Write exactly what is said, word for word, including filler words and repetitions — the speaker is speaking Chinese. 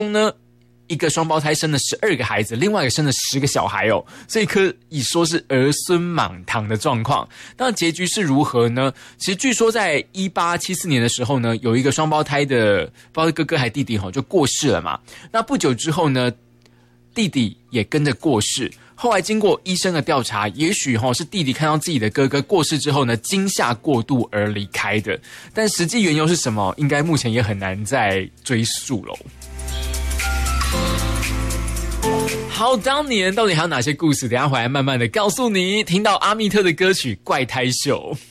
呢，一个双胞胎生了十二个孩子，另外一个生了十个小孩哦，所以可以说是儿孙满堂的状况。那结局是如何呢？其实据说在一八七四年的时候呢，有一个双胞胎的，不知道是哥哥还弟弟就过世了嘛。那不久之后呢，弟弟也跟着过世。后来经过医生的调查，也许是弟弟看到自己的哥哥过世之后呢，惊吓过度而离开的。但实际缘由是什么，应该目前也很难再追溯咯。好，当年到底还有哪些故事？等一下回来慢慢的告诉你。听到阿密特的歌曲《怪胎秀》。